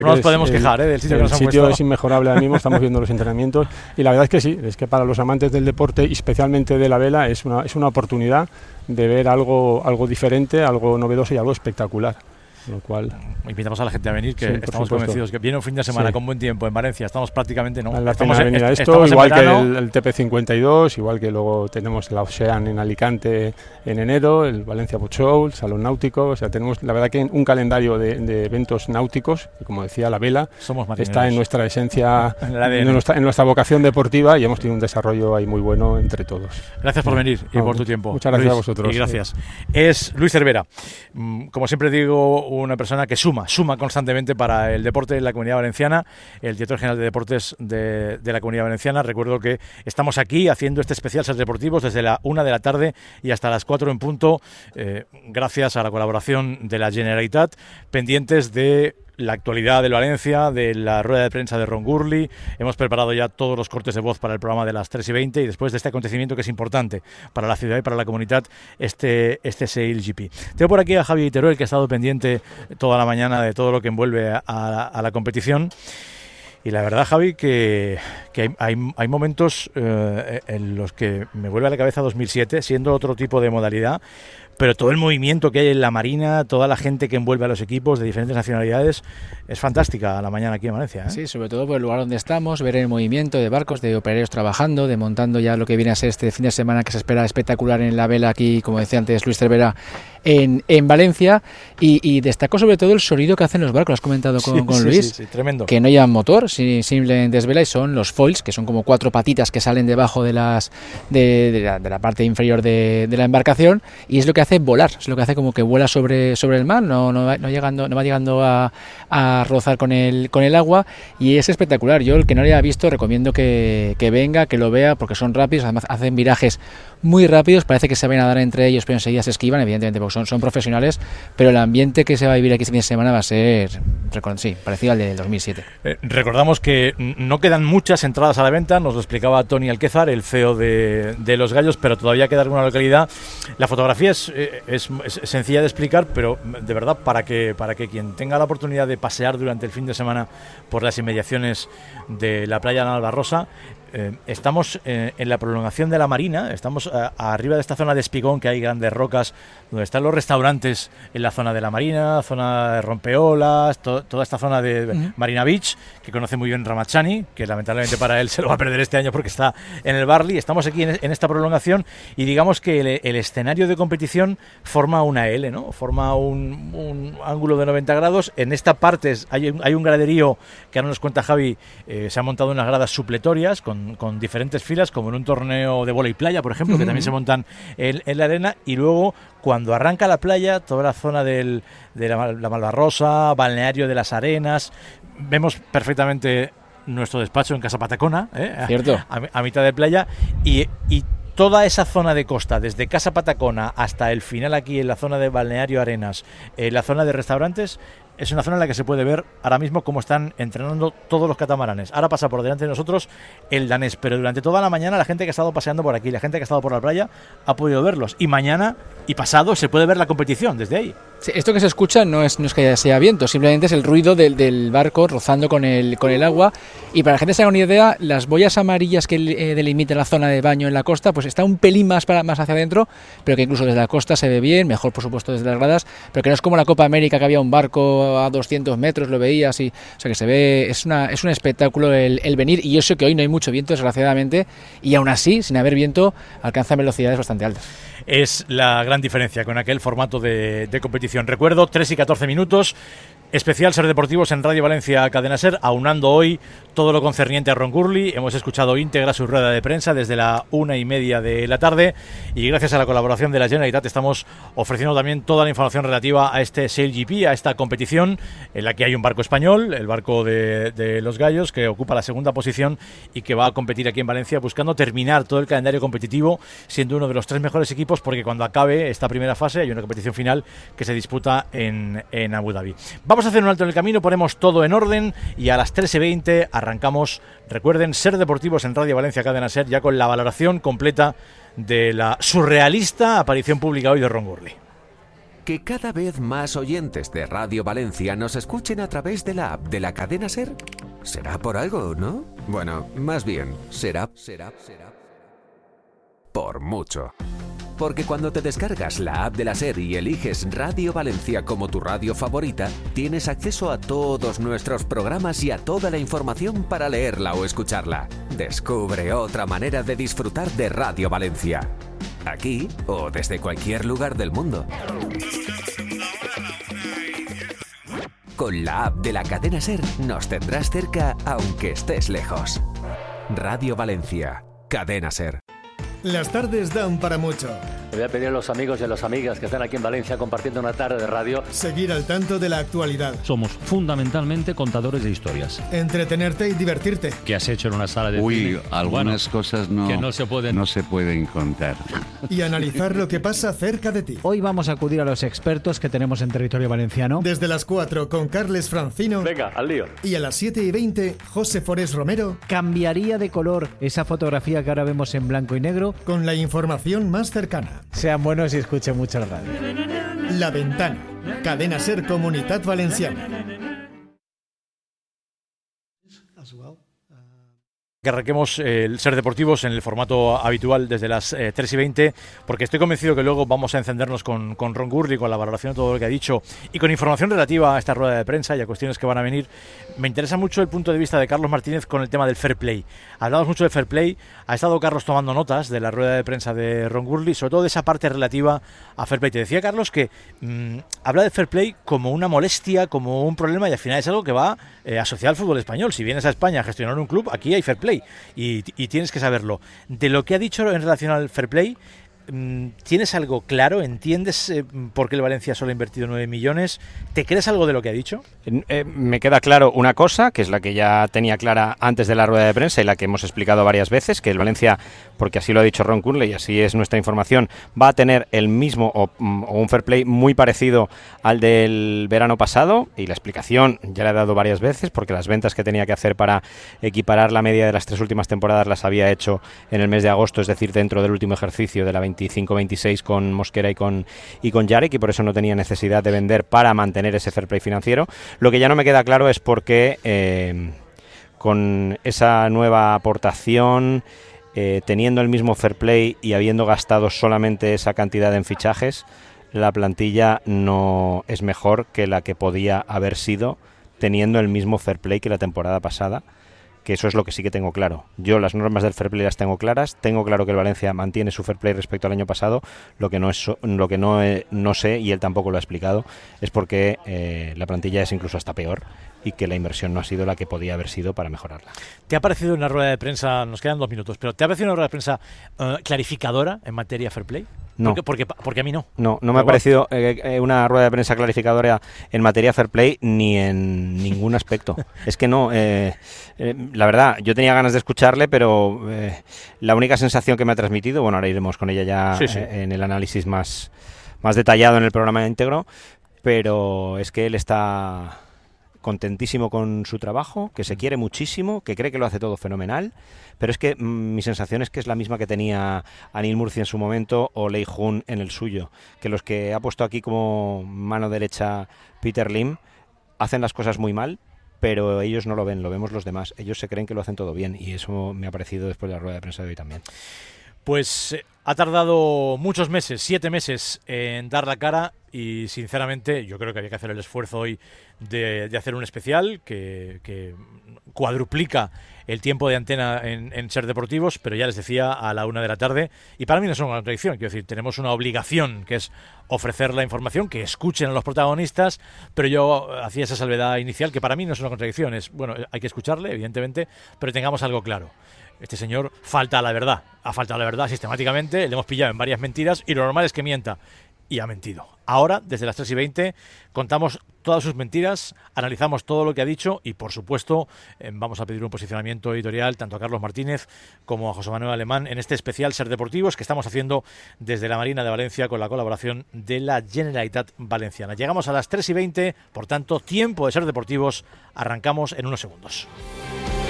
No nos podemos quejar del sitio que nos han puesto. El sitio es inmejorable ahora mismo, estamos viendo los entrenamientos y la verdad es que sí, es que para los amantes del deporte y especialmente de la vela es una oportunidad de ver algo diferente, algo novedoso y algo espectacular. Lo cual invitamos a la gente a venir, que sí, estamos convencidos que viene un fin de semana con buen tiempo en Valencia. Estamos prácticamente vale la pena venir a esto, igual que el TP52, igual que luego tenemos la Ocean en Alicante en enero, el Valencia Boat Show, el Salón Náutico. O sea, tenemos la verdad que un calendario de eventos náuticos y, como decía, la vela está en nuestra esencia, en nuestra vocación deportiva, y hemos tenido un desarrollo ahí muy bueno entre todos. Gracias por venir y por tu tiempo. Muchas gracias, Luis, a vosotros. Y gracias. Es Luis Cervera, como siempre digo, una persona que suma constantemente para el deporte en la Comunidad Valenciana, el director general de deportes de la Comunidad Valenciana. Recuerdo que estamos aquí haciendo este especial Ser Deportivos desde la 1 de la tarde y hasta las 4 en punto, gracias a la colaboración de la Generalitat, pendientes de la actualidad del Valencia, de la rueda de prensa de Ron Gurley. Hemos preparado ya todos los cortes de voz para el programa de las 3:20 y después de este acontecimiento que es importante para la ciudad y para la comunidad, este Sail GP. Tengo por aquí a Javi Teruel, que ha estado pendiente toda la mañana de todo lo que envuelve a la competición. Y la verdad, Javi, que hay momentos en los que me vuelve a la cabeza 2007, siendo otro tipo de modalidad, pero todo el movimiento que hay en la Marina, toda la gente que envuelve a los equipos de diferentes nacionalidades, es fantástica a la mañana aquí en Valencia, ¿eh? Sí, sobre todo por el lugar donde estamos, ver el movimiento de barcos, de operarios trabajando, de montando ya lo que viene a ser este fin de semana que se espera espectacular en la vela aquí, como decía antes Luis Cervera, en Valencia, y destacó sobre todo el sonido que hacen los barcos, lo has comentado con Luis, sí, tremendo. Que no llevan motor, simplemente desvela, y son los foils, que son como 4 patitas que salen debajo de la parte inferior de la embarcación, y es lo que hace volar, es lo que hace como que vuela sobre el mar, no va llegando a rozar con el agua, y es espectacular. Yo, el que no lo haya visto, recomiendo que venga, que lo vea, porque son rápidos, además hacen virajes muy rápidos, parece que se van a dar entre ellos, pero enseguida se esquivan, evidentemente, porque son profesionales, pero el ambiente que se va a vivir aquí este fin de semana va a ser, parecido al del 2007. Recordamos que no quedan muchas entradas a la venta, nos lo explicaba Tony Alquézar, el CEO de Los Gallos, pero todavía queda alguna localidad. La fotografía es sencilla de explicar, pero de verdad, para que quien tenga la oportunidad de pasear durante el fin de semana por las inmediaciones de la playa de Navalbarrosa, estamos en la prolongación de la Marina, estamos arriba de esta zona de Espigón, que hay grandes rocas, donde están los restaurantes en la zona de la Marina, zona de Rompeolas, toda esta zona de Marina Beach, que conoce muy bien Ramachani, que lamentablemente para él se lo va a perder este año porque está en el Barley. Estamos aquí en esta prolongación, y digamos que el escenario de competición forma una L, ¿no? Forma un ángulo de 90 grados. En esta parte hay un graderío que ahora nos cuenta Javi, se han montado unas gradas supletorias con diferentes filas, como en un torneo de vóley playa, por ejemplo, que también se montan en la arena, y luego cuando arranca la playa, toda la zona de la Malvarrosa, balneario de las Arenas, vemos perfectamente nuestro despacho en Casa Patacona, ¿cierto? A mitad de playa, y toda esa zona de costa, desde Casa Patacona hasta el final aquí en la zona de balneario Arenas, la zona de restaurantes, es una zona en la que se puede ver ahora mismo cómo están entrenando todos los catamaranes. Ahora pasa por delante de nosotros el danés, pero durante toda la mañana la gente que ha estado paseando por aquí, la gente que ha estado por la playa, ha podido verlos. Y mañana y pasado se puede ver la competición desde ahí. Sí, esto que se escucha no es que sea viento, simplemente es el ruido del barco rozando con el agua. Y para la gente se haga una idea, las boyas amarillas que delimitan la zona de baño en la costa, pues está un pelín más hacia adentro, pero que incluso desde la costa se ve bien, mejor por supuesto desde las gradas, pero que no es como la Copa América, que había un barco a 200 metros, lo veías, y, o sea que se ve, es un espectáculo el venir, y eso que hoy no hay mucho viento, desgraciadamente, y aún así, sin haber viento, alcanzan velocidades bastante altas. Es la gran diferencia con aquel formato de competición. Recuerdo, 3:14, especial Ser Deportivos en Radio Valencia Cadena Ser, aunando hoy todo lo concerniente a Ron Gurley. Hemos escuchado íntegra su rueda de prensa desde la 1:30 de la tarde, y gracias a la colaboración de la Generalitat estamos ofreciendo también toda la información relativa a este Sail GP, a esta competición en la que hay un barco español, el barco de Los Gallos, que ocupa la segunda posición y que va a competir aquí en Valencia, buscando terminar todo el calendario competitivo siendo uno de los 3 mejores equipos, porque cuando acabe esta primera fase hay una competición final que se disputa en Abu Dhabi. Vamos a hacer un alto en el camino, ponemos todo en orden y a las 13:20 arrancamos. Recuerden, Ser Deportivos en Radio Valencia Cadena Ser, ya con la valoración completa de la surrealista aparición pública hoy de Ron Gurley. Que cada vez más oyentes de Radio Valencia nos escuchen a través de la app de la cadena SER. ¿Será por algo, no? Bueno, más bien, será por mucho. Porque cuando te descargas la app de la SER y eliges Radio Valencia como tu radio favorita, tienes acceso a todos nuestros programas y a toda la información para leerla o escucharla. Descubre otra manera de disfrutar de Radio Valencia. Aquí o desde cualquier lugar del mundo. Con la app de la cadena SER nos tendrás cerca aunque estés lejos. Radio Valencia, cadena SER. Las tardes dan para mucho. Le voy a pedir a los amigos y a las amigas que están aquí en Valencia compartiendo una tarde de radio. Seguir al tanto de la actualidad. Somos fundamentalmente contadores de historias. Entretenerte y divertirte. ¿Qué has hecho en una sala de cine? Uy, algunas cosas que no se pueden contar. Y analizar lo que pasa cerca de ti. Hoy vamos a acudir a los expertos que tenemos en territorio valenciano. Desde las 4 con Carles Francino. Venga, al lío. Y a las 7:20, José Forés Romero. Cambiaría de color esa fotografía que ahora vemos en blanco y negro. Con la información más cercana. Sean buenos y escuchen mucho la radio. La Ventana, cadena SER Comunitat Valenciana. Que arranquemos el Ser Deportivos en el formato habitual desde las 3:20, porque estoy convencido que luego vamos a encendernos con Ron Gurley, con la valoración de todo lo que ha dicho y con información relativa a esta rueda de prensa y a cuestiones que van a venir. Me interesa mucho el punto de vista de Carlos Martínez con el tema del fair play. Hablamos mucho de fair play, ha estado Carlos tomando notas de la rueda de prensa de Ron Gurley, sobre todo de esa parte relativa a fair play. Te decía Carlos que habla de fair play como una molestia, como un problema, y al final es algo que va asociado al fútbol español. Si vienes a España a gestionar un club, aquí hay fair play. Y tienes que saberlo. De lo que ha dicho en relación al fair play, ¿tienes algo claro? ¿Entiendes por qué el Valencia solo ha invertido 9 millones? ¿Te crees algo de lo que ha dicho? Me queda claro una cosa, que es la que ya tenía clara antes de la rueda de prensa y la que hemos explicado varias veces, que el Valencia, porque así lo ha dicho Ron Gurley y así es nuestra información, va a tener el mismo o un fair play muy parecido al del verano pasado, y la explicación ya la he dado varias veces, porque las ventas que tenía que hacer para equiparar la media de las 3 últimas temporadas las había hecho en el mes de agosto, es decir, dentro del último ejercicio de la 25-26 con Mosquera y con Jarek, y por eso no tenía necesidad de vender para mantener ese fair play financiero. Lo que ya no me queda claro es por qué con esa nueva aportación, teniendo el mismo fair play y habiendo gastado solamente esa cantidad en fichajes, la plantilla no es mejor que la que podía haber sido teniendo el mismo fair play que la temporada pasada, que eso es lo que sí que tengo claro. Yo las normas del fair play las tengo claras, tengo claro que el Valencia mantiene su fair play respecto al año pasado. Lo que no sé, y él tampoco lo ha explicado, es porque la plantilla es incluso hasta peor y que la inversión no ha sido la que podía haber sido para mejorarla. ¿Te ha parecido una rueda de prensa, nos quedan 2 minutos, pero ¿te ha parecido una rueda de prensa clarificadora en materia fair play? No. Porque a mí no. No me ha parecido una rueda de prensa clarificadora en materia fair play ni en ningún aspecto. Es que no, la verdad, yo tenía ganas de escucharle, pero la única sensación que me ha transmitido, bueno, ahora iremos con ella ya en el análisis más detallado en el programa íntegro, pero es que él está contentísimo con su trabajo, que se quiere muchísimo, que cree que lo hace todo fenomenal, pero es que mi sensación es que es la misma que tenía Anil Murcia en su momento o Lei Jun en el suyo, que los que ha puesto aquí como mano derecha Peter Lim hacen las cosas muy mal, pero ellos no lo ven, lo vemos los demás, ellos se creen que lo hacen todo bien, y eso me ha parecido después de la rueda de prensa de hoy también. Pues ha tardado muchos meses, 7 meses en dar la cara, y sinceramente yo creo que había que hacer el esfuerzo hoy de hacer un especial que cuadruplica el tiempo de antena en Ser Deportivos, pero ya les decía, a la 1 de la tarde, y para mí no es una contradicción, quiero decir, tenemos una obligación que es ofrecer la información, que escuchen a los protagonistas, pero yo hacía esa salvedad inicial que para mí no es una contradicción, es, bueno, hay que escucharle, evidentemente, pero tengamos algo claro. Este señor falta a la verdad, ha faltado a la verdad sistemáticamente, le hemos pillado en varias mentiras y lo normal es que mienta, y ha mentido. Ahora, desde las 3:20, contamos todas sus mentiras, analizamos todo lo que ha dicho y, por supuesto, vamos a pedir un posicionamiento editorial tanto a Carlos Martínez como a José Manuel Alemán en este especial Ser Deportivos que estamos haciendo desde la Marina de Valencia con la colaboración de la Generalitat Valenciana. Llegamos a las 3:20, por tanto, tiempo de Ser Deportivos, arrancamos en unos segundos.